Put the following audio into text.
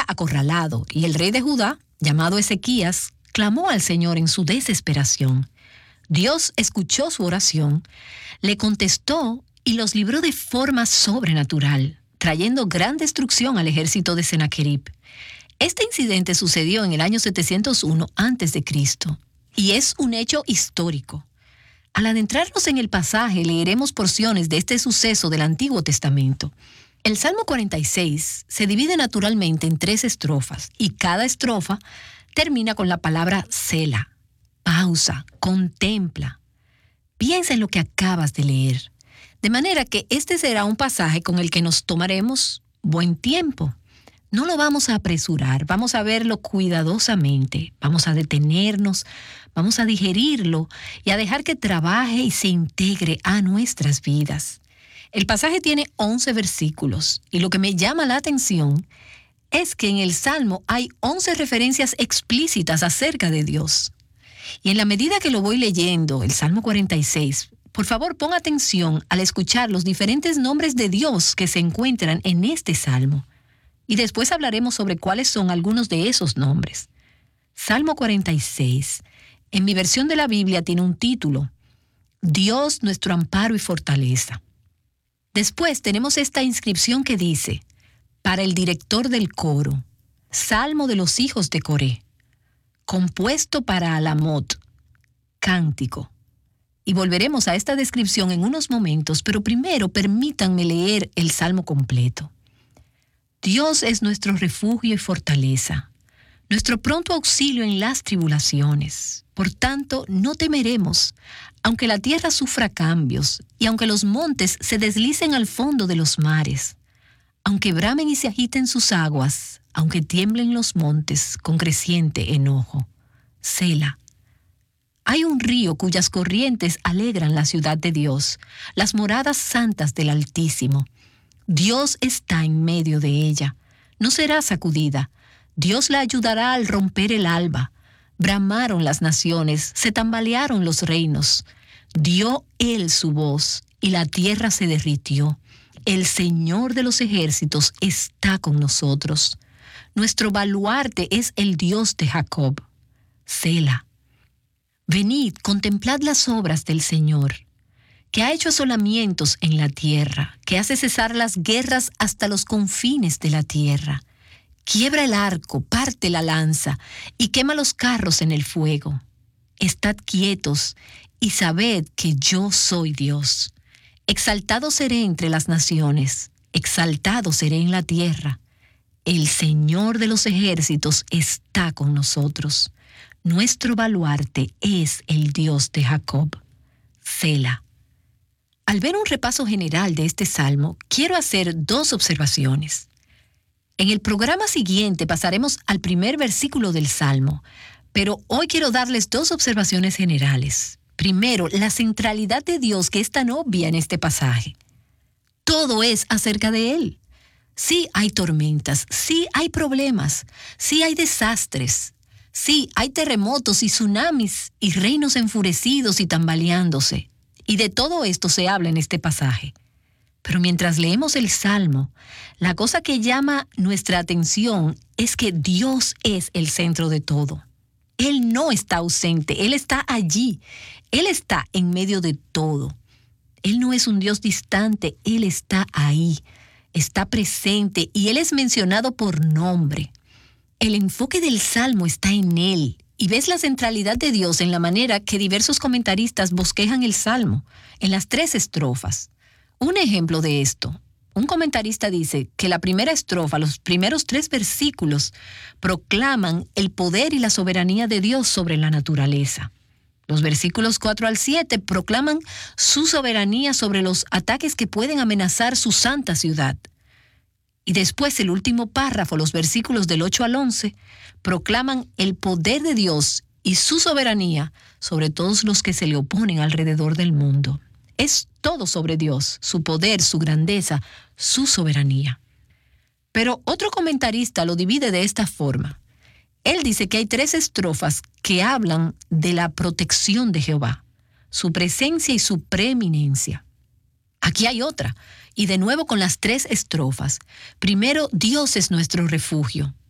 era acorralado y el rey de Judá, llamado Ezequías, clamó al Señor en su desesperación. Dios escuchó su oración, le contestó y los libró de forma sobrenatural, trayendo gran destrucción al ejército de Sennacherib. Este incidente sucedió en el año 701 a.C. y es un hecho histórico. Al adentrarnos en el pasaje, leeremos porciones de este suceso del Antiguo Testamento. El Salmo 46 se divide naturalmente en 3 estrofas y cada estrofa termina con la palabra Selah. Pausa, contempla. Piensa en lo que acabas de leer. De manera que este será un pasaje con el que nos tomaremos buen tiempo. No lo vamos a apresurar, vamos a verlo cuidadosamente, vamos a detenernos, vamos a digerirlo y a dejar que trabaje y se integre a nuestras vidas. El pasaje tiene 11 versículos y lo que me llama la atención es que en el Salmo hay 11 referencias explícitas acerca de Dios. Y en la medida que lo voy leyendo, el Salmo 46, por favor pon atención al escuchar los diferentes nombres de Dios que se encuentran en este Salmo. Y después hablaremos sobre cuáles son algunos de esos nombres. Salmo 46, en mi versión de la Biblia tiene un título, Dios nuestro amparo y fortaleza. Después tenemos esta inscripción que dice, para el director del coro, Salmo de los hijos de Coré, compuesto para Alamot, cántico. Y volveremos a esta descripción en unos momentos, pero primero permítanme leer el Salmo completo. Dios es nuestro refugio y fortaleza, nuestro pronto auxilio en las tribulaciones. Por tanto, no temeremos, aunque la tierra sufra cambios y aunque los montes se deslicen al fondo de los mares, aunque bramen y se agiten sus aguas, aunque tiemblen los montes con creciente enojo. Selah. Hay un río cuyas corrientes alegran la ciudad de Dios, las moradas santas del Altísimo. Dios está en medio de ella. No será sacudida. Dios la ayudará al romper el alba. Bramaron las naciones, se tambalearon los reinos. Dio Él su voz y la tierra se derritió. El Señor de los ejércitos está con nosotros. Nuestro baluarte es el Dios de Jacob. Selah. Venid, contemplad las obras del Señor, que ha hecho asolamientos en la tierra, que hace cesar las guerras hasta los confines de la tierra. Quiebra el arco, parte la lanza y quema los carros en el fuego. Estad quietos y sabed que yo soy Dios. Exaltado seré entre las naciones, exaltado seré en la tierra. El Señor de los ejércitos está con nosotros. Nuestro baluarte es el Dios de Jacob. Selah. Al ver un repaso general de este salmo, quiero hacer 2 observaciones. En el programa siguiente pasaremos al primer versículo del salmo, pero hoy quiero darles 2 observaciones generales. Primero, la centralidad de Dios que es tan obvia en este pasaje. Todo es acerca de Él. Sí hay tormentas, sí hay problemas, sí hay desastres, sí hay terremotos y tsunamis y reinos enfurecidos y tambaleándose. Y de todo esto se habla en este pasaje. Pero mientras leemos el Salmo, la cosa que llama nuestra atención es que Dios es el centro de todo. Él no está ausente, Él está allí, Él está en medio de todo. Él no es un Dios distante, Él está ahí, está presente y Él es mencionado por nombre. El enfoque del Salmo está en Él. Y ves la centralidad de Dios en la manera que diversos comentaristas bosquejan el Salmo, en las 3 estrofas. Un ejemplo de esto, un comentarista dice que la primera estrofa, los primeros 3 versículos, proclaman el poder y la soberanía de Dios sobre la naturaleza. Los versículos 4 al 7 proclaman su soberanía sobre los ataques que pueden amenazar su santa ciudad. Y después el último párrafo, los versículos del 8 al 11, proclaman el poder de Dios y su soberanía sobre todos los que se le oponen alrededor del mundo. Es todo sobre Dios, su poder, su grandeza, su soberanía. Pero otro comentarista lo divide de esta forma. Él dice que hay 3 estrofas que hablan de la protección de Jehová, su presencia y su preeminencia. Aquí hay otra, y de nuevo con las 3 estrofas. Primero, Dios es nuestro refugio.